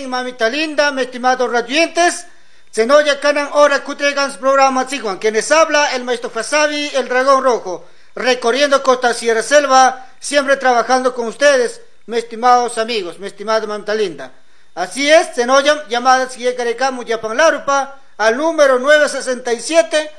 mamita linda, mis estimados radiantes. Zenoya Canan Hora Cutregan programa Tziguan. Quienes habla, el maestro Fasabi, el dragón rojo. Recorriendo Costa Sierra Selva, siempre trabajando con ustedes, mis estimados amigos, mi estimada mamita linda. Así es, Zenoya, llamadas que carecamos Yapan Larupa, al número 967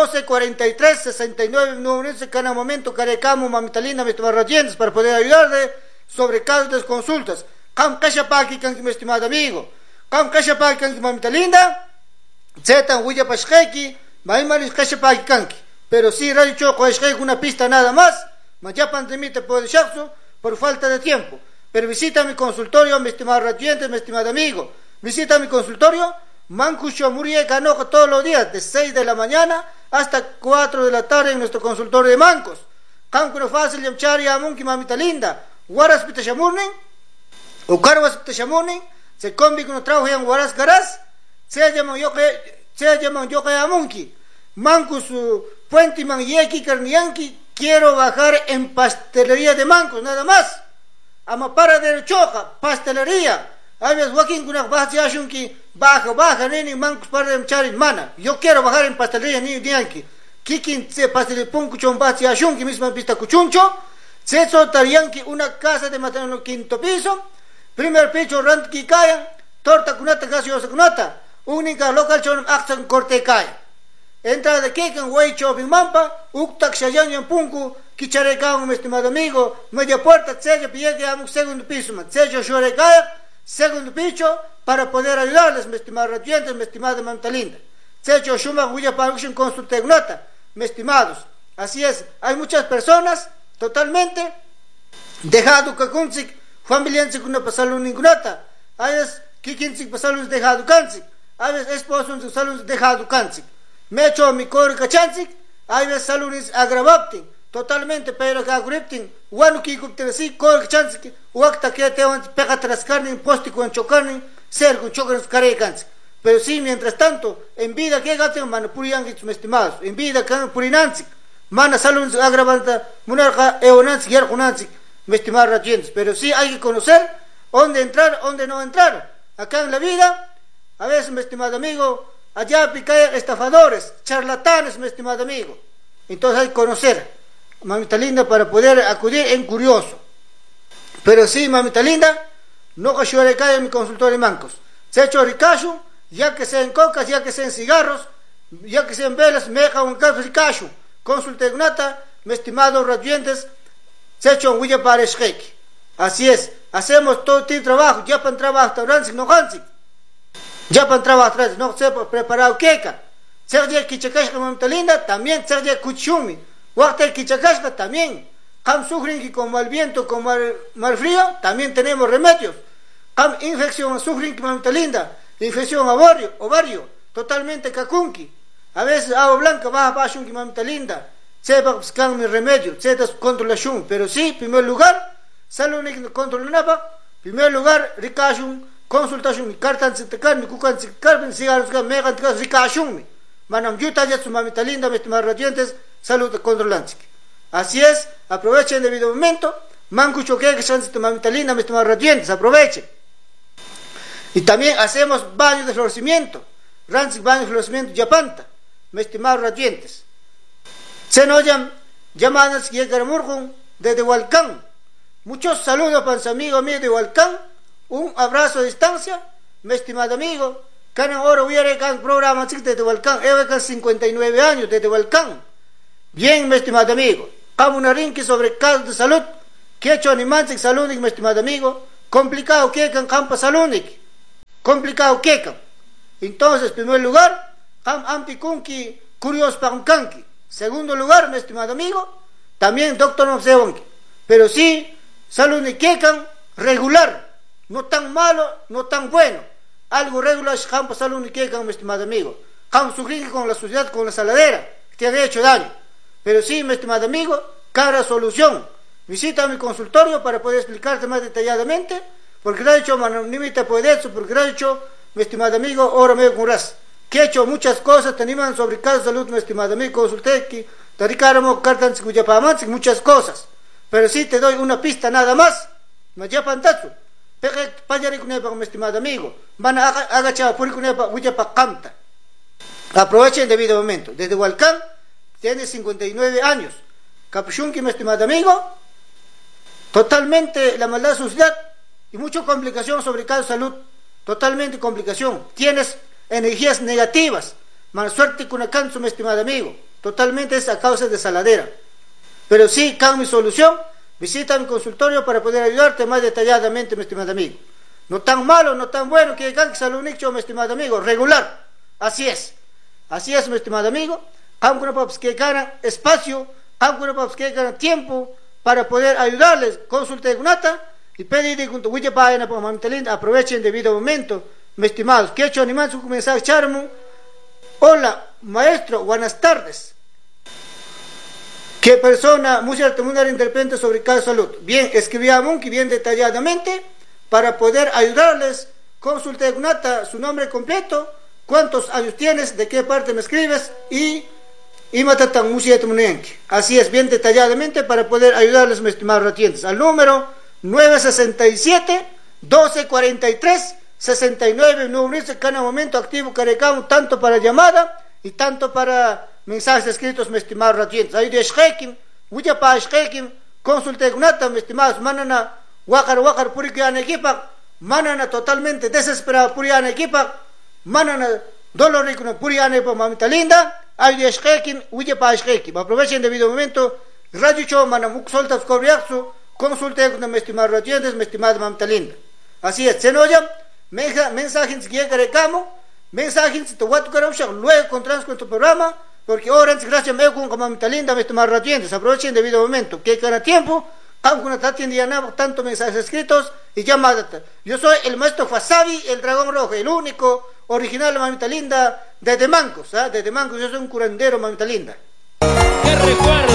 1243 69 en cada momento carecamos mamita linda, mis estimados radiantes, para poder ayudarle sobre casos de consultas. Kam Kashapaki, mi estimado amigo. Kam Kashapaki, mamita linda. Zetan Huya Pashkeki, Maimaris Kashapaki Kanki. Pero si Radio Choco es una pista nada más, Mayapan de mí te puede shaksu por falta de tiempo. Pero visita mi consultorio, mi estimado radiante, mi estimado amigo. Visita mi consultorio, Mancucho Murie Canojo todos los días, de 6 de la mañana hasta 4 de la tarde en nuestro consultorio de Mancos. Cancuro fácil, Yamchari, Amunki, mamita linda. Guaras Pitashamurnen, o Carvas Pitashamurnen, se combi con trabajo en Guaras Garas, se llaman yo que Amunki. Mancos Puente Manyeki Carnianki, quiero bajar en pastelería de Mancos, nada más. Amapara de Choja, pastelería. A veces Joaquín con baja Yashunki, baja, neni, Mancos para de Mchari, mana. Yo quiero bajar en pastelería ni Dianki. Kikin se pastelería Punkuchon baja Yashunki, misma pista Cuchuncho. Se soltarían una casa de maternal quinto piso, primer piso rantki cayan, torta cunata gaseosa cunata, única local chon acción corte cayan. Entrada de Kekan, Way Shopping Mampa, Uktak Shayan en Punku, Kicharecao, mi estimado amigo, media puerta, sello pide a un segundo piso, sello Shorecaya, segundo piso, para poder ayudarles, mi estimado radiante, mi estimada mamita linda. Sello Shuma, Huya Paruction Consulta Gnata, mi estimados. Así es, hay muchas personas totalmente dejado kakunsik familiansik una pasalun ningunata a veces kikinsik pasalun dejado kansik a veces esposo salun dejado kansik me echo mi cor kachansik a veces salunis agravaptin totalmente pero que agriptin wanu kikuptin así cor kachansik wakta que te van pega trascarnin posti con chocarnin ser con chocarnin care kansik pero sí mientras tanto en vida que gaten manipuriangit estimados en vida que purinansik Mana salun agravanta monarca eonansi yerkunansi, mi estimado radiantes. Pero sí hay que conocer dónde entrar, dónde no entrar. Acá en la vida, a veces, mi estimado amigo, allá picaen estafadores, charlatanes, mi estimado amigo. Entonces hay que conocer, mamita linda, para poder acudir en curioso. Pero sí, mamita linda, no cayó cae en mi consultorio de Mancos. Se ha hecho ricashu, ya que sea en cocas, ya que sea en cigarros, ya que sea en velas, me deja un café ricashu. Consulta Ignata, mi estimado radiantes, se ha hecho un huilla para Sheki. Así es, hacemos todo tipo de trabajo, ya para trabajo, no hansi. Ya para trabajo, no se preparado queca. Sergio Kichakashka, mamita linda, también Sergio Kuchumi. Wakter Kichakashka, también. Ham sufren con mal viento, con mal frío, también tenemos remedios. Ham infección sufren, mamita linda, infección ovario, totalmente kakunki. A veces agua blanca baja shunki mamita linda. Sepa buscar mi remedio, sepa controlación. Pero sí, en primer lugar, salud control napa. En primer lugar, ricashun, consultación, mi carta se te carne, cucan se carne, cigarros, megan, ricashun. Manam yuta ya su mamita linda, mis estimados radiantes, salud controlante. Así es, aprovechen el debido momento. Mancucho que chance tu mamita linda, mis estimados radiantes, aprovechen. Y también hacemos baño de florecimiento. Rancic baño de florecimiento, yapanta. Mis estimados radiantes. Se nos llamadas y el desde Hualcán. Muchos saludos para su amigo mío de Hualcán. Un abrazo a distancia, mi estimado amigo. Canan ahora hubiera el programa desde Hualcán. He 59 años desde Hualcán. Bien, mi estimado amigo. Como una rinque sobre casos de salud. Que he hecho animantes salud, mi estimado amigo. Complicado que can campo salud. Complicado que can. Entonces, en primer lugar, Ampikunki, curioso para un canqui. Segundo lugar, mi estimado amigo, también doctor no sé bonki. Pero sí, salud ni quecan, regular. No tan malo, no tan bueno. Algo regular es campo salud ni quecan, mi estimado amigo. Campo sufrir con la suciedad, con la saladera, que te ha hecho daño. Pero sí, mi estimado amigo, cada solución. Visita mi consultorio para poder explicarte más detalladamente. Porque lo ha hecho, manimita puede eso, porque lo ha hecho, mi estimado amigo, ahora me con ras. Que he hecho muchas cosas, te animan sobre casos de salud, mi estimado amigo, consulté que te ricaramo, cartan, muchas cosas. Pero sí te doy una pista nada más, me ya pantazo. peje payaricunepa, mi estimado amigo, van a agachar puricunepa, huyapa canta. Aprovechen el debido momento. Desde Hualcán tiene 59 años. Capuchunqui, mi estimado amigo, totalmente la maldad, suciedad y mucha complicación sobre cada salud. Totalmente complicación. Tienes energías negativas. Mala suerte con el cáncer, mi estimado amigo. Totalmente es a causa de saladera. Pero sí, con mi solución, visita mi consultorio para poder ayudarte más detalladamente, mi estimado amigo. No tan malo, no tan bueno que el salud nicho, mi estimado amigo. Regular. Así es. Así es, mi estimado amigo. Aunque no que ganan espacio, aunque no que ganan tiempo para poder ayudarles. Consulta de Gunata y pedir de junto aprovechen el debido momento, mis estimados. Que he hecho animar su mensaje charmo. Hola, maestro, buenas tardes. ¿Qué persona, mucha comunidad interpreta sobre cada salud? Bien, escribíamos bien detalladamente para poder ayudarles. Consulta de Gunata, su nombre completo, cuántos años tienes, de qué parte me escribes y matatan así es, bien detalladamente para poder ayudarles, mis estimados ratientes, al número 967-1243-69, no unirse cada momento activo, carecamos tanto para llamada y tanto para mensajes escritos, mis estimados ratientes. Ahí de Shkekim, Huyapa Shkekim, consulte Gunata, mis estimados, manana, wakar purikian equipa, manana totalmente desesperado purian equipa, manana dolor y purian equipa, mamita linda. Ay de Shkekim, huye para Shkekim. Aprovechen el debido momento. Radio Show, manamuk soltas cobriaxu. Consulte con mis estimados radiantes, mi estimada mamita linda. Así es, se nos llama. Mensajes que recamo. Mensajes te voy a tocar luego encontramos con tu programa. Porque ahora, gracias a con mamita linda, mi estimado radiantes. Aprovechen el debido momento. Que cada tiempo, aunque no está teniendo tanto mensajes escritos y llamadas. Yo soy el maestro Fasabi, el dragón rojo, el único original, mamita linda, de Mancos, ¿eh? De Mancos, yo soy un curandero, mamita linda. ¡Qué recuerdo!